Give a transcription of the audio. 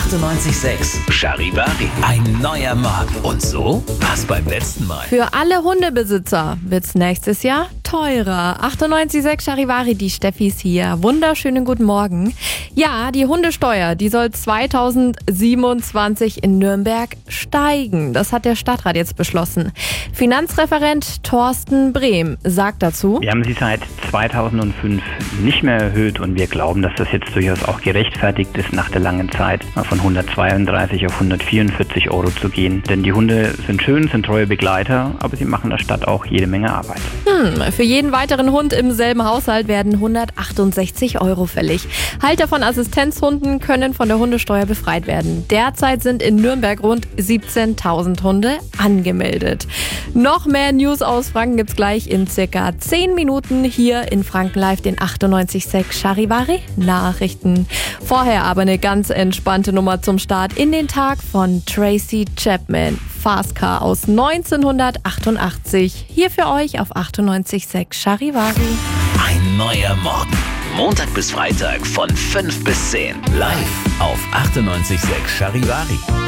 98,6 Charivari. Ein neuer Morgen. Und so war's beim letzten Mal. Für alle Hundebesitzer wird's nächstes Jahr teurer. 98,6 Charivari, die Steffi ist hier. Wunderschönen guten Morgen. Ja, die Hundesteuer, die soll 2027 in Nürnberg steigen. Das hat der Stadtrat jetzt beschlossen. Finanzreferent Thorsten Brehm sagt dazu: Wir haben sie seit 2005 nicht mehr erhöht und wir glauben, dass das jetzt durchaus auch gerechtfertigt ist, nach der langen Zeit mal von 132 auf 144 Euro zu gehen. Denn die Hunde sind schön, sind treue Begleiter, aber sie machen der Stadt auch jede Menge Arbeit. Für jeden weiteren Hund im selben Haushalt werden 168 Euro fällig. Halter von Assistenzhunden können von der Hundesteuer befreit werden. Derzeit sind in Nürnberg rund 17.000 Hunde angemeldet. Noch mehr News aus Franken gibt's gleich in circa 10 Minuten hier in Franken Live, den 98,6 Charivari Nachrichten. Vorher aber eine ganz entspannte Nummer zum Start in den Tag von Tracy Chapman. Fast Car aus 1988. Hier für euch auf 98,6 Charivari. Ein neuer Morgen. Montag bis Freitag von 5 bis 10. Live auf 98,6 Charivari.